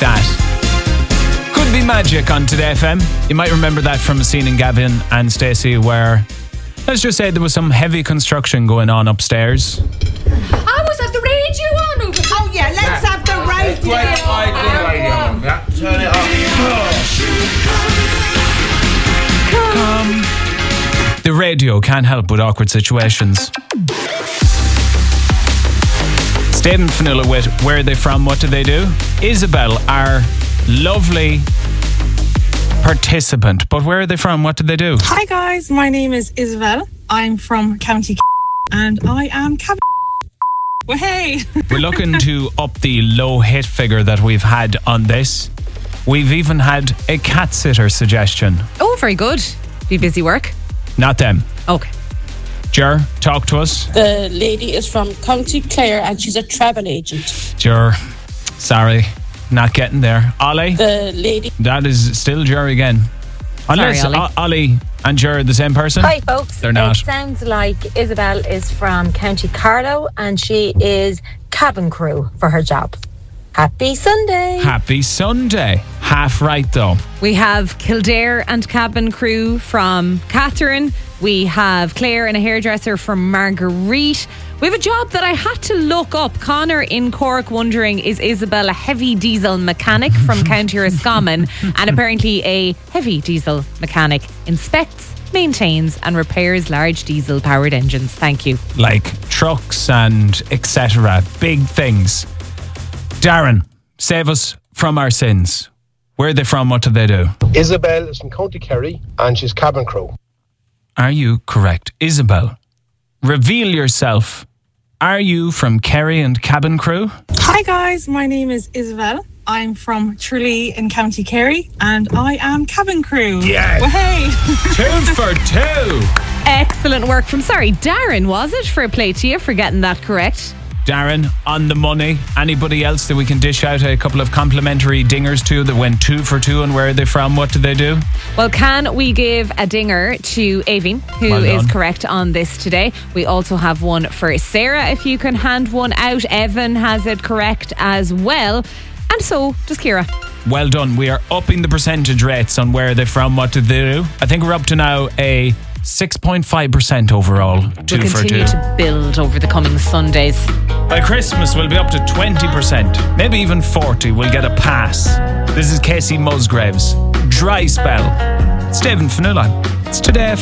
that. Could be magic on Today FM. You might remember that from a scene in Gavin and Stacey where, let's just say, there was some heavy construction going on upstairs. I was at the radio on over. Oh yeah, let's have the radio. Yeah, turn it up. The radio can't help with awkward situations. Stephen Fanula with Where Are They From? What Do They Do? Isabel, our lovely participant. But where are they from? What do they do? Hi guys, my name is Isabel. I'm from County and I am cabin. Well, hey. We're looking to up the low hit figure that we've had on this. We've even had a cat sitter suggestion. Oh, very good. Be busy work? Not them. Okay. Jer, talk to us. The lady is from County Clare and she's a travel agent. Jer, sorry, not getting there. Ollie? The lady. That is still Jer again. Unless Sorry, Ollie. Ollie and Jer are the same person? Hi folks. They're not. It sounds like Isabel is from County Carlow and she is cabin crew for her job. Happy Sunday. Happy Sunday. Half right though. We have Kildare and cabin crew from Catherine. We have Claire and a hairdresser from Marguerite. We have a job that I had to look up. Connor in Cork wondering, is Isabel a heavy diesel mechanic from County Roscommon? And apparently a heavy diesel mechanic inspects, maintains and repairs large diesel powered engines. Thank you. Like trucks and etc. Big things. Darren, save us from our sins. Where are they from? What do they do? Isabel is from County Kerry and she's cabin crew. Are you correct? Isabel, reveal yourself. Are you from Kerry and cabin crew? Hi guys, my name is Isabel. I'm from Tralee in County Kerry and I am cabin crew. Yes. Well, hey. 2 for 2. Excellent work from, Darren, was it? Fair play to you for getting that correct. Darren, on the money. Anybody else that we can dish out a couple of complimentary dingers to that went 2 for 2? And where are they from? What do they do? Well, can we give a dinger to Aveen, who is correct on this today? We also have one for Sarah, if you can hand one out. Evan has it correct as well. And so does Ciara. Well done. We are upping the percentage rates on where they're from, what do they do. I think we're up to now a 6.5% overall. 2 for 2. We'll continue to build over the coming Sundays. By Christmas, we'll be up to 20%. Maybe even 40%. We'll get a pass. This is Casey Musgraves. Dry Spell. Stephen Fanula. It's Today FM.